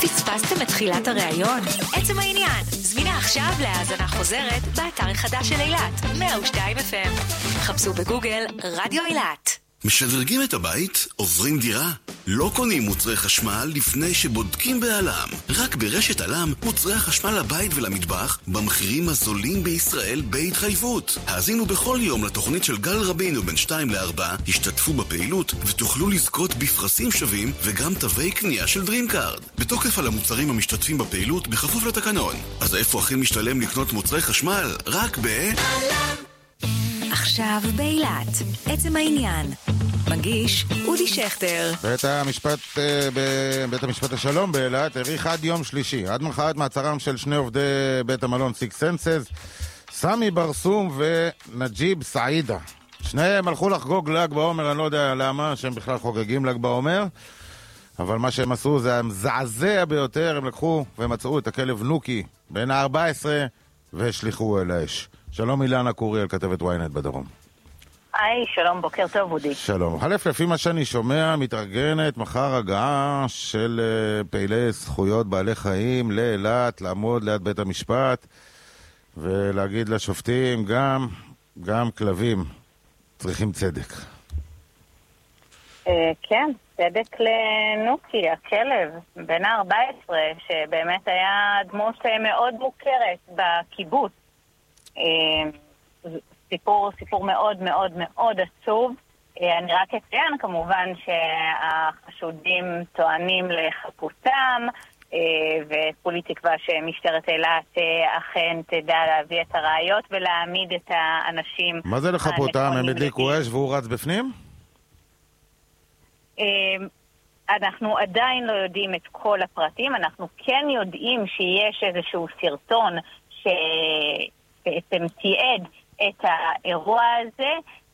פספסתם את תחילת הראיון? עצם העניין, זמינה עכשיו להאזנה חוזרת באתר החדש של אילת, 102 FM. חפשו בגוגל רדיו אילת. משדרגים את הבית? עוברים דירה? לא קונים מוצרי חשמל לפני שבודקים בעלם. רק ברשת עלם מוצרי החשמל לבית ולמטבח במחירים הזולים בישראל בהתחייבות. האזינו בכל יום לתוכנית של גל רבינו בין 2 ל-4, השתתפו בפעילות ותוכלו לזכות בפרסים שווים וגם תווי קנייה של דרימקארד. בתוקף על המוצרים המשתתפים בפעילות בכפוף לתקנון. אז איפה הכי משתלם לקנות מוצרי חשמל? רק בעלם. עכשיו באילת, עצם העניין. מגיש אודי שכטר. בית המשפט השלום באילת האריך עד יום שלישי, עד מחר את מעצרם של שני עובדי בית המלון סיקס סנסס, סמי ברסום ונג'יב סעידה. שניהם הלכו לחגוג ל"ג בעומר, אני לא יודע למה שהם בכלל חוגגים ל"ג בעומר, אבל מה שהם עשו זה המזעזע ביותר. הם לקחו ומצאו את הכלב נוקי בן ה-14 והשליחו אל האש. שלום אילנה קוריאל, כתבת ynet בדרום. היי, שלום, בוקר טוב אודי. שלום. חלף, לפי מה שאני שומע, מתארגנת מחר הגעה של פעילי זכויות בעלי חיים לאילת, לעמוד ליד בית המשפט ולהגיד לשופטים, גם כלבים צריכים צדק. כן, צדק לנוקי, הכלב, בן ה-14, שבאמת היה דמות מאוד מוכרת בקיבוץ. סיפור מאוד מאוד מאוד עצוב. אני רק אציין כמובן שהחשודים טוענים לחפותם, וכולי תקווה שמשטרת אילת אכן תדע להביא את הראיות ולהעמיד את האנשים. מה זה לחפותם? הם הדליקו אש והוא רץ בפנים? אנחנו עדיין לא יודעים את כל הפרטים. אנחנו כן יודעים שיש איזשהו סרטון שבעצם תיעד את האירוע הזה.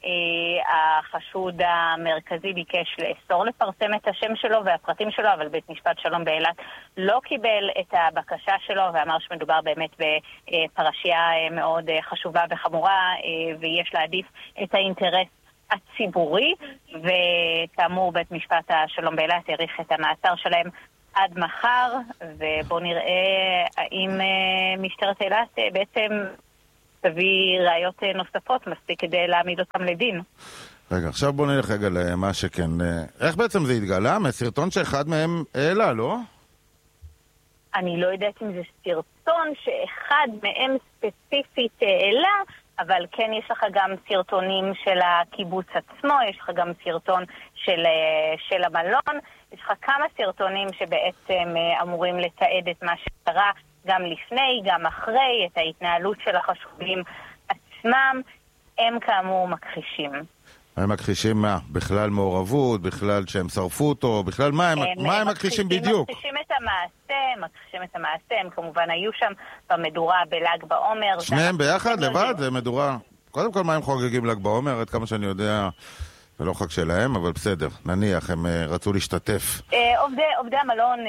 החשוד המרכזי ביקש לאסור לפרסם את השם שלו והפרטים שלו, אבל בית משפט שלום באילת לא קיבל את הבקשה שלו ואמר שמדובר באמת בפרשייה מאוד חשובה וחמורה, ויש להעדיף את האינטרס הציבורי, וכאמור בית משפט השלום באילת העריך את המעצר שלהם עד מחר, ובוא נראה האם משטרת אילת בעצם תביא ראיות נוספות מספיק כדי להעמיד אותם לדין. רגע, עכשיו בוא נלך רגע למה שכן. איך בעצם זה התגלה? מסרטון שאחד מהם העלה, לא? אני לא יודעת אם זה סרטון שאחד מהם ספציפית העלה, אבל כן יש לך גם סרטונים של הקיבוץ עצמו, יש לך גם סרטון של המלון, יש לך כמה סרטונים שבעצם אמורים לתעד את מה שקרה, גם לפני, גם אחרי, את ההתנהלות של החשודים עצמם. הם כאמור מכחישים. הם מכחישים מה? בכלל מעורבות, בכלל שהם שרפו אותו, בכלל מה הם מכחישים בדיוק? מכחישים את המעשה, הם כמובן היו שם במדורה בל"ג בעומר. שניהם ביחד, לבד? זה מדורה. קודם כל מה הם חוגגים ל"ג בעומר? עד כמה שאני יודע, זה לא חג שלהם, אבל בסדר, נניח, הם רצו להשתתף. עובדי המלון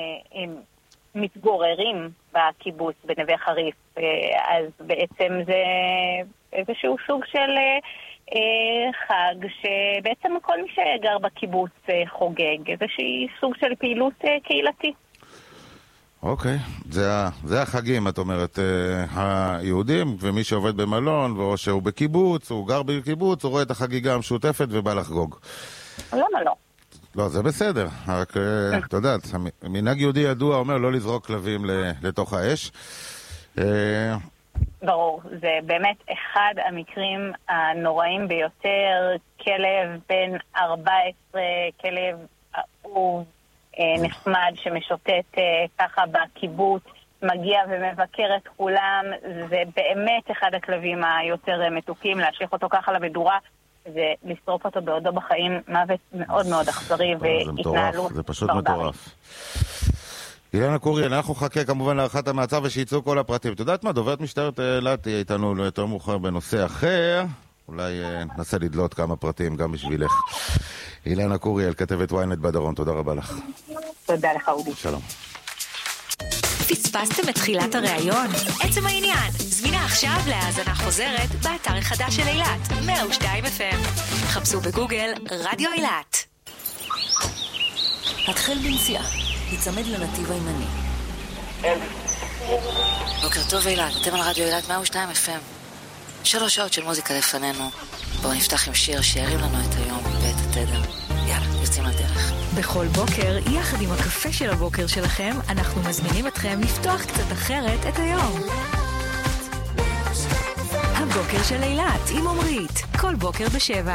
מתגוררים בקיבוץ בנווה חריף, אז בעצם זה איזשהו סוג של חג שבעצם כל מי שגר בקיבוץ חוגג, איזשהו סוג של פעילות קהילתית. אוקיי, זה החגים, את אומרת, היהודים, ומי שעובד במלון, או שהוא בקיבוץ, הוא גר בקיבוץ, הוא רואה את החגיגה המשותפת ובא לחגוג. למה לא? לא, זה בסדר, רק, אתה יודעת, מנהג יהודי ידוע אומר לא לזרוק כלבים לתוך האש. ברור, זה באמת אחד המקרים הנוראים ביותר. כלב בן 14, כלב אהוב, נחמד שמשוטט ככה בקיבוץ, מגיע ומבקר את כולם. זה באמת אחד הכלבים היותר מתוקים. להשליך אותו ככה למדורה זה לשרוף אותו בעודו בחיים, מוות מאוד מאוד אכזרי והתנהלות. זה פשוט מטורף. אילנה קוריאל, אנחנו חכה כמובן להארכת המעצר ושיצאו כל הפרטים. אתה יודעת מה? דוברת משטרת אילת תהיה איתנו יותר מאוחר בנושא אחר. אולי נסה לדלות כמה פרטים גם בשבילך. אילנה קוריאל, כתבת ynet בדרום, תודה רבה לך. תודה לך אודי. שלום. פספסתם את תחילת הראיון? עצם העניין, זמינה עכשיו להאזנה חוזרת באתר החדש של אילת, 102 FM. חפשו בגוגל רדיו אילת. התחיל בנסיעה. היצמד לנתיב הימני. בוקר טוב אילת, אתם על רדיו אילת 102 FM. 3 שעות של מוזיקה לפנינו. בואו נפתח עם שיר שירים לנו את היום ואת התדר. יאללה, יוצאים לדרך. בכל בוקר, יחד עם הקפה של הבוקר שלכם, אנחנו מזמינים אתכם לפתוח קצת אחרת את היום. הבוקר של אילת עם עומרית, כל בוקר ב7.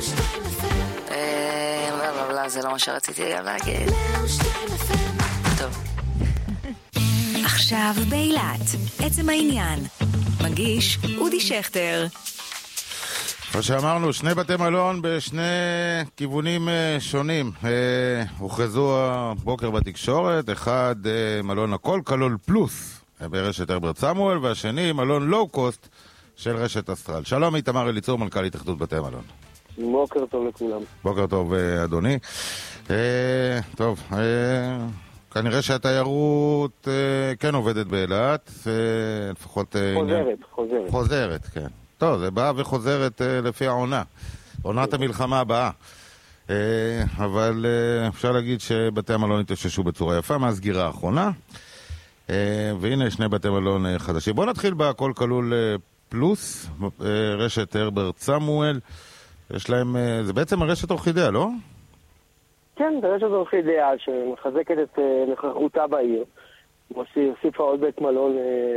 לא, זה לא מה שרציתי גם להגיד. טוב. עכשיו באילת, עצם העניין. מגיש אודי שכטר. כמו שאמרנו, 2 בתי מלון בשני כיוונים שונים הוכרזו הבוקר בתקשורת. אחד מלון הכל כלול פלוס ברשת הרברט סמואל, והשני מלון לואו קוסט של רשת אסטרל. שלום, איתמר אליצור, מנכ"ל התאחדות בתי מלון. בוקר טוב לכולם. בוקר טוב, אדוני. טוב, כנראה שהתיירות כן עובדת באילת, לפחות... חוזרת, כן. טוב, זה באה וחוזרת לפי העונה. עונת המלחמה הבאה. אבל אפשר להגיד שבתי המלון התאוששו בצורה יפה מהסגירה האחרונה. והנה 2 בתי מלון חדשים. בואו נתחיל בהכל כלול פלוס, רשת הרברט סמואל. יש להם, זה בעצם הרשת אורחידאה, לא? כן, זה רשת אורחידאה שמחזקת את נוכחותה בעיר. הוסיפה עוד בית מלון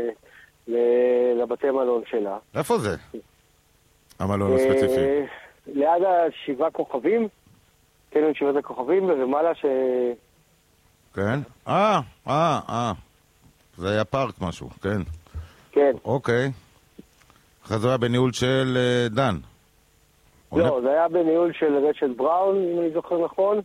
לבתי מלון שלה. איפה זה? המלון הספציפי. ליד 7 כוכבים, כן, 7 הכוכבים, ולמעלה כן? זה היה פארק משהו, כן. כן. אוקיי. אחרי זה היה בניהול של דן. לא, זה היה בניהול של רשת בראון, אם אני זוכר נכון,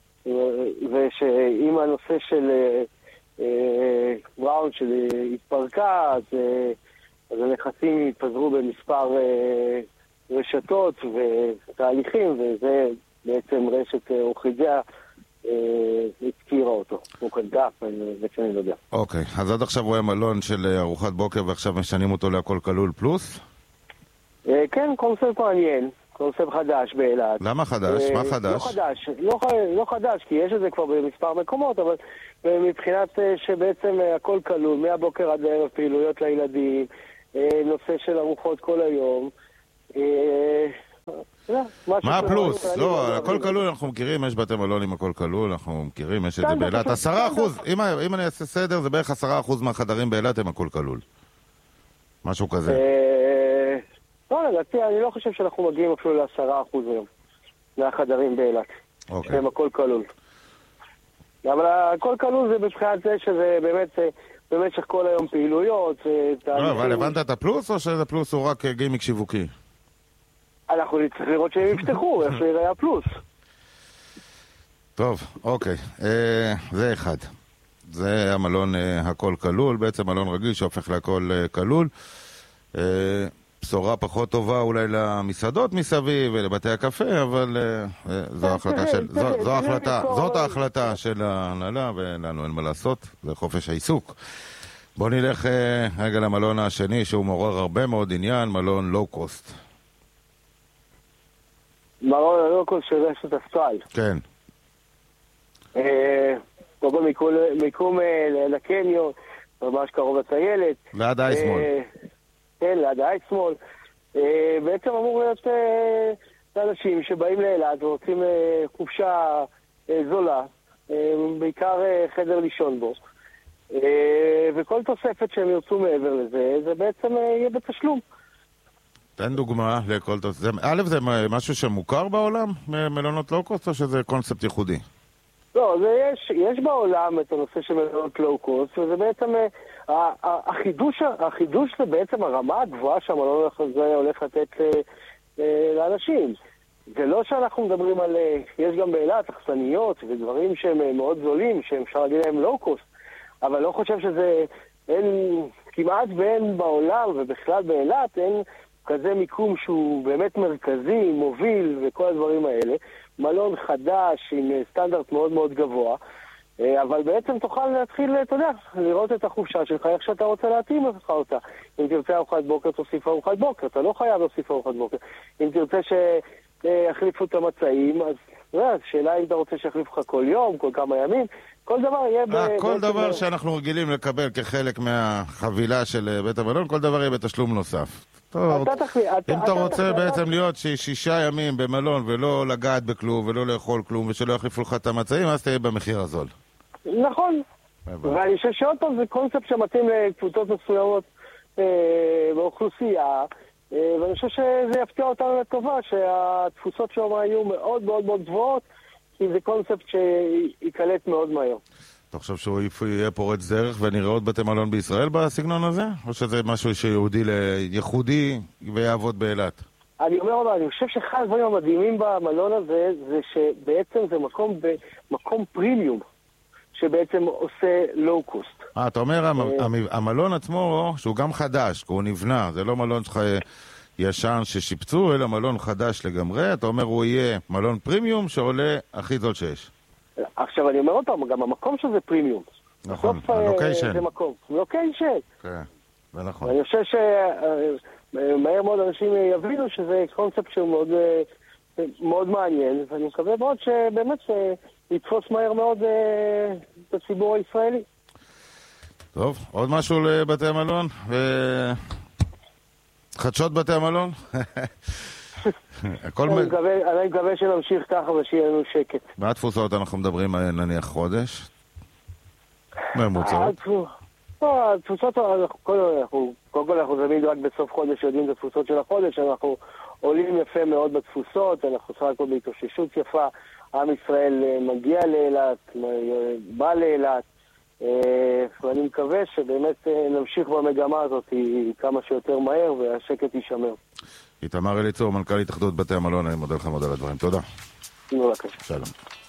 ושעם הנושא של בראון שהתפרקה, אז הנכסים התפזרו במספר רשתות ותהליכים, וזה בעצם רשת אורחידאה הזכירה אותו. הוא קדף, בעצם אני לא יודע. אוקיי, אז עד עכשיו הוא היה מלון של ארוחת בוקר, ועכשיו משנים אותו להכל כלול פלוס? כן, קונספט מעניין. קונספט חדש באילת. למה חדש? מה חדש? לא חדש, כי יש את זה כבר במספר מקומות, אבל מבחינת שבעצם הכל כלול, מהבוקר עד הערב, פעילויות לילדים, נושא של ארוחות כל היום. מה הפלוס? לא, הכל כלול אנחנו מכירים, יש בתי מלון עם הכל כלול, אנחנו מכירים, יש את זה באילת. 10%, אם אני אעשה סדר, זה בערך 10% מהחדרים באילת הם הכל כלול. משהו כזה. לא, לדעתי, אני לא חושב שאנחנו מגיעים אפילו ל10% היום מהחדרים באילת. הם הכל כלול. אבל הכל כלול זה מבחינת זה שזה באמת במשך כל היום פעילויות. לא, אבל הבנת את הפלוס או שזה פלוס הוא רק גימיק שיווקי? אנחנו צריכים לראות שהם יפתחו, איך שיראה הפלוס. טוב, אוקיי. זה אחד. זה המלון הכל כלול, בעצם מלון רגיל שהופך להכל כלול. בשורה פחות טובה אולי למסעדות מסביב ולבתי הקפה, אבל זאת ההחלטה של ההנהלה, ולנו אין מה לעשות, זה חופש העיסוק. בואו נלך רגע למלון השני, שהוא מעורר הרבה מאוד עניין, מלון לואו קוסט. מלון לואו קוסט של רשת אסטרל. כן. פה במיקום לקניון, ממש קרוב לטיילת. ליד האייסמול. כן, ליד האייסמול. בעצם אמור להיות לאנשים שבאים לאילת ורוצים חופשה זולה, בעיקר חדר לישון בו. וכל תוספת שהם ירצו מעבר לזה, זה בעצם יהיה בתשלום. תן דוגמה לכל תוספת. א', זה משהו שמוכר בעולם, מלונות לואו קוסט, או שזה קונספט ייחודי? לא, יש בעולם את הנושא של מלונות לואו קוסט, וזה בעצם, החידוש זה בעצם הרמה הגבוהה שהמלון הזה הולך לתת לאנשים. זה לא שאנחנו מדברים על, יש גם באילת אכסניות ודברים שהם מאוד זולים, שאפשר להגיד להם לואו קוסט, אבל לא חושב שזה, כמעט ואין בעולם ובכלל באילת, אין כזה מיקום שהוא באמת מרכזי, מוביל וכל הדברים האלה. מלון חדש עם סטנדרט מאוד מאוד גבוה, אבל בעצם תוכל להתחיל, אתה יודע, לראות את החופשה שלך, איך שאתה רוצה להתאים לך אותה. אם תרצה ארוחת בוקר, תוסיף ארוחת בוקר, אתה לא חייב להוסיף ארוחת בוקר. אם תרצה שיחליפו את המצעים, אז שאלה אם אתה רוצה שיחליף לך כל יום, כל כמה ימים, כל דבר יהיה כל דבר שאנחנו רגילים לקבל כחלק מהחבילה של בית המלון, כל דבר יהיה בתשלום נוסף. טוב, אם אתה רוצה בעצם להיות 6 ימים במלון ולא לגעת בכלום ולא לאכול כלום ושלא יחליפו לך את המצעים, אז תהיה במחיר הזול. נכון. ואני חושב שעוד פעם זה קונספט שמתאים לקבוצות מסוימות באוכלוסייה, ואני חושב שזה יפתיע אותנו לטובה שהתפוסות שם היו מאוד מאוד מאוד גבוהות, כי זה קונספט שיקלט מאוד מהר. אתה חושב שהוא יהיה פורץ דרך ונראה עוד בתי מלון בישראל בסגנון הזה? או שזה משהו ייחודי ויעבוד באילת? אני אומר, אני חושב שאחד הדברים המדהימים במלון הזה זה שבעצם זה מקום פרימיום שבעצם עושה לואו קוסט. אתה אומר, המלון עצמו שהוא גם חדש, כי הוא נבנה, זה לא מלון שלך ישן ששיפצו, אלא מלון חדש לגמרי. אתה אומר הוא יהיה מלון פרימיום שעולה הכי זול שיש. עכשיו אני אומר אותם, גם המקום שזה פרימיום. נכון, הלוקיישן. זה מקום, לוקיישן. כן, זה נכון. אני חושב שמהר מאוד אנשים יבינו שזה קונספט שהוא מאוד, מאוד מעניין, ואני מקווה מאוד שבאמת יתפוס מהר מאוד את הציבור הישראלי. טוב, עוד משהו לבתי המלון? חדשות בתי המלון? אני מקווה שנמשיך ככה ושיהיה לנו שקט. מה התפוסות אנחנו מדברים נניח חודש? ממוצעות? התפוסות, קודם כל אנחנו זמינים רק בסוף חודש, יודעים את התפוסות של החודש, אנחנו עולים יפה מאוד בתפוסות, אנחנו סך הכל בהתאוששות יפה, עם ישראל מגיע לאילת, בא לאילת, ואני מקווה שבאמת נמשיך במגמה הזאת כמה שיותר מהר והשקט יישמר. איתמר אליצור, מנכ"ל התאחדות בתי המלון, אני מודה לך מאוד על הדברים. תודה. בבקשה. שלום.